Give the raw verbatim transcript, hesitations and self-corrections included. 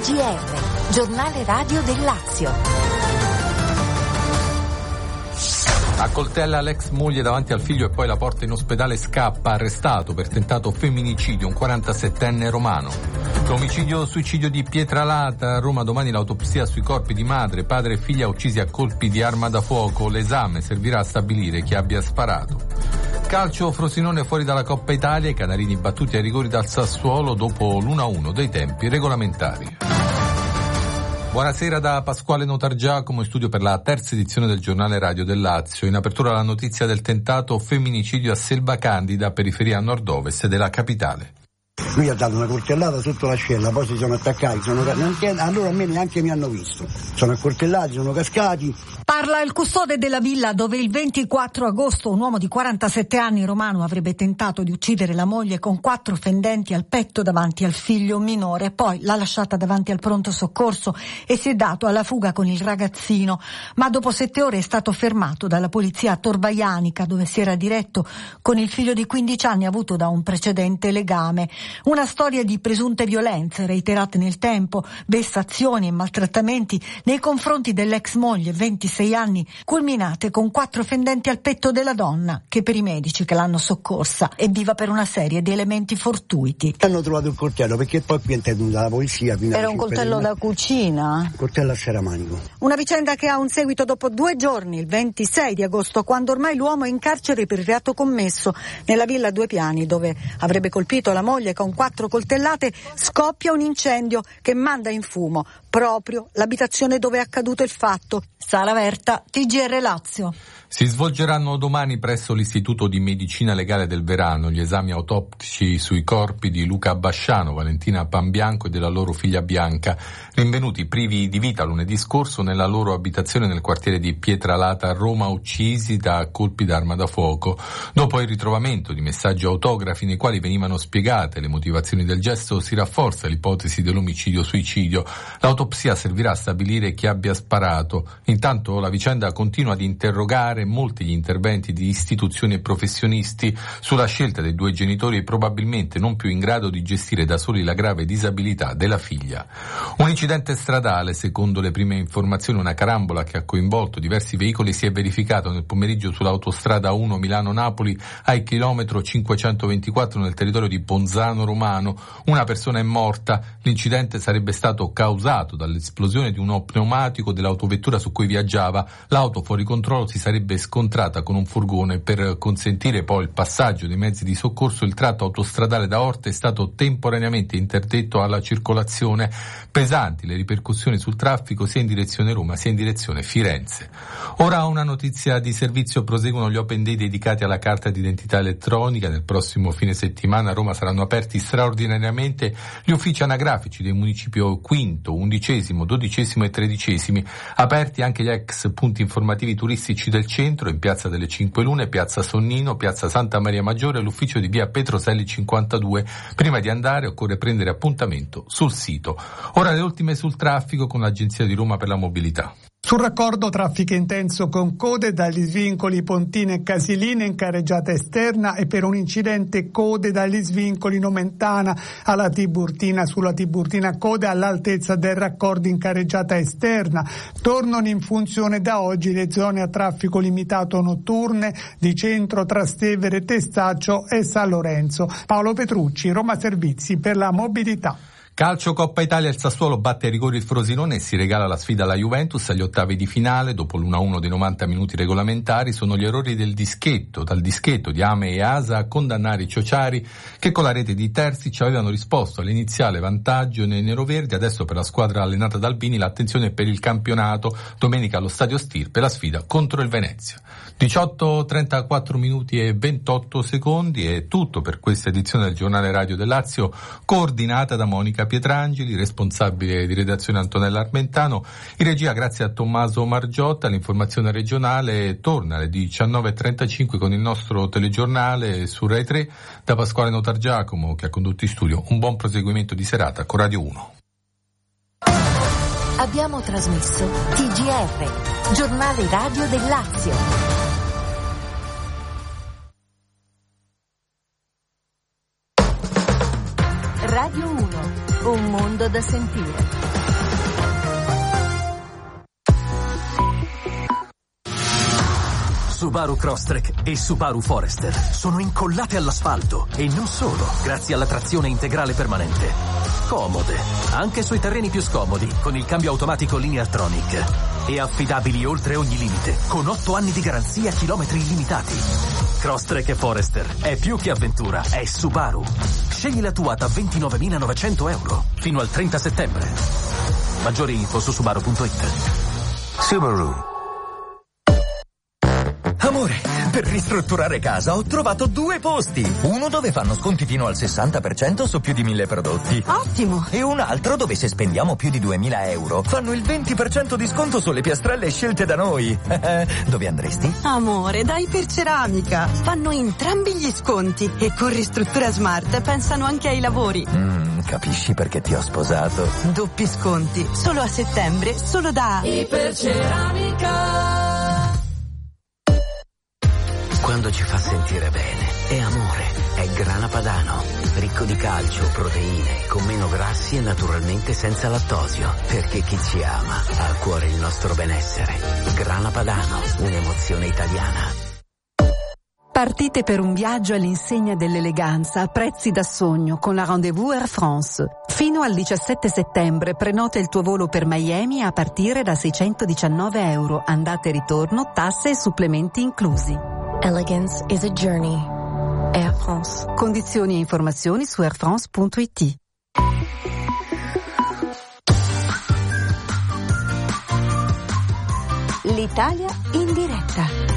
G R, giornale radio del Lazio. Accoltella l'ex moglie davanti al figlio e poi la porta in ospedale, scappa, arrestato per tentato femminicidio un quarantasettenne romano. L'omicidio suicidio di Pietralata, a Roma domani l'autopsia sui corpi di madre, padre e figlia uccisi a colpi di arma da fuoco. L'esame servirà a stabilire chi abbia sparato. Calcio, Frosinone fuori dalla Coppa Italia, i canarini battuti ai rigori dal Sassuolo dopo l'uno a uno dei tempi regolamentari. Buonasera da Pasquale Notargiacomo, in studio per la terza edizione del giornale radio del Lazio. In apertura la notizia del tentato femminicidio a Selva Candida, periferia nord-ovest della capitale. Lui ha dato una coltellata sotto l'ascella, poi si sono attaccati, sono... allora a me neanche mi hanno visto. Sono accoltellati, sono cascati. Parla il custode della villa dove il ventiquattro agosto un uomo di quarantasette anni romano avrebbe tentato di uccidere la moglie con quattro fendenti al petto davanti al figlio minore, poi l'ha lasciata davanti al pronto soccorso e si è dato alla fuga con il ragazzino, ma dopo sette ore è stato fermato dalla polizia a Torvaianica, dove si era diretto con il figlio di quindici anni avuto da un precedente legame. Una storia di presunte violenze reiterate nel tempo, vessazioni e maltrattamenti nei confronti dell'ex moglie, ventisei anni, culminate con quattro fendenti al petto della donna, che per i medici che l'hanno soccorsa è viva per una serie di elementi fortuiti. Hanno trovato il coltello, perché poi qui è intervenuta la polizia. Era un coltello da cucina? Coltello a serramanico. Una vicenda che ha un seguito dopo due giorni, il ventisei di agosto, quando ormai l'uomo è in carcere per il reato commesso nella villa a due piani, dove avrebbe colpito la moglie con quattro coltellate. Scoppia un incendio che manda in fumo proprio l'abitazione dove è accaduto il fatto. Sala Verta, T G R Lazio. Si svolgeranno domani presso l'Istituto di Medicina Legale del Verano gli esami autoptici sui corpi di Luca Basciano, Valentina Panbianco e della loro figlia Bianca, rinvenuti privi di vita lunedì scorso nella loro abitazione nel quartiere di Pietralata a Roma, uccisi da colpi d'arma da fuoco. Dopo il ritrovamento di messaggi autografi nei quali venivano spiegate le motivazioni del gesto, si rafforza l'ipotesi dell'omicidio-suicidio. L'autopsia servirà a stabilire chi abbia sparato. Intanto la vicenda continua ad interrogare molti gli interventi di istituzioni e professionisti sulla scelta dei due genitori, probabilmente non più in grado di gestire da soli la grave disabilità della figlia. Un incidente stradale, secondo le prime informazioni una carambola che ha coinvolto diversi veicoli, si è verificato nel pomeriggio sull'autostrada uno Milano-Napoli ai chilometro cinquecentoventiquattro nel territorio di Ponzano Romano. Una persona è morta. L'incidente sarebbe stato causato dall'esplosione di uno pneumatico dell'autovettura su cui viaggiava. L'auto fuori controllo si sarebbe scontrata con un furgone. Per consentire poi il passaggio dei mezzi di soccorso, il tratto autostradale da Orte è stato temporaneamente interdetto alla circolazione. Pesanti le ripercussioni sul traffico sia in direzione Roma sia in direzione Firenze. Ora una notizia di servizio: proseguono gli open day dedicati alla carta d'identità elettronica. Nel prossimo fine settimana a Roma saranno aperti straordinariamente gli uffici anagrafici dei municipi quinto, undicesimo, dodicesimo e tredicesimi, aperti anche gli ex punti informativi turistici del centro in Piazza delle Cinque Lune, Piazza Sonnino, Piazza Santa Maria Maggiore e l'ufficio di via Petroselli cinquantadue. Prima di andare occorre prendere appuntamento sul sito. Ora le ultime sul traffico con l'Agenzia di Roma per la Mobilità. Sul raccordo traffico intenso con code dagli svincoli Pontina e Casilina in carreggiata esterna e per un incidente code dagli svincoli Nomentana alla Tiburtina. Sulla Tiburtina code all'altezza del raccordo in carreggiata esterna. Tornano in funzione da oggi le zone a traffico limitato notturne di centro, Trastevere, Testaccio e San Lorenzo. Paolo Petrucci, Roma Servizi per la Mobilità. Calcio Coppa Italia, il Sassuolo batte a rigori il Frosinone e si regala la sfida alla Juventus agli ottavi di finale. Dopo l'uno a uno dei novanta minuti regolamentari sono gli errori del dischetto, dal dischetto di Ame e Asa a condannare i ciociari che con la rete di Terzic avevano risposto all'iniziale vantaggio nei neroverdi. Adesso per la squadra allenata da Albini l'attenzione è per il campionato. Domenica allo Stadio Stirpe la sfida contro il Venezia. diciotto, trentaquattro minuti e ventotto secondi è tutto per questa edizione del giornale radio del Lazio, coordinata da Monica Pietrangeli, responsabile di redazione Antonella Armentano, in regia grazie a Tommaso Margiotta. L'informazione regionale torna alle diciannove e trentacinque con il nostro telegiornale su Rai tre. Da Pasquale Notargiacomo che ha condotto in studio, un buon proseguimento di serata con Radio uno. Abbiamo trasmesso T G R, giornale radio del Lazio. Radio uno. Un mondo da sentire. Subaru Crosstrek e Subaru Forester sono incollate all'asfalto e non solo, grazie alla trazione integrale permanente. Comode, anche sui terreni più scomodi, con il cambio automatico Lineartronic. E affidabili oltre ogni limite, con otto anni di garanzia, chilometri illimitati. Crosstrek e Forester è più che avventura, è Subaru. Scegli la tua da ventinovemilanovecento euro fino al trenta settembre. Maggiori info su subaru punto it. Subaru. Amore, per ristrutturare casa ho trovato due posti. Uno dove fanno sconti fino al sessanta per cento su più di mille prodotti. Ottimo! E un altro dove se spendiamo più di duemila euro fanno il venti per cento di sconto sulle piastrelle scelte da noi. Dove andresti? Amore, da Iperceramica. Fanno entrambi gli sconti e con Ristruttura Smart pensano anche ai lavori. Mm, capisci perché ti ho sposato? Doppi sconti, solo a settembre, solo da Iperceramica. Quando ci fa sentire bene, è amore, è Grana Padano, ricco di calcio, proteine, con meno grassi e naturalmente senza lattosio, perché chi ci ama ha a cuore il nostro benessere. Grana Padano, un'emozione italiana. Partite per un viaggio all'insegna dell'eleganza a prezzi da sogno con la Rendezvous Air France. Fino al diciassette settembre prenota il tuo volo per Miami a partire da seicentodiciannove euro, andata e ritorno, tasse e supplementi inclusi. Elegance is a journey. Air France. Condizioni e informazioni su air france punto it. L'Italia in diretta.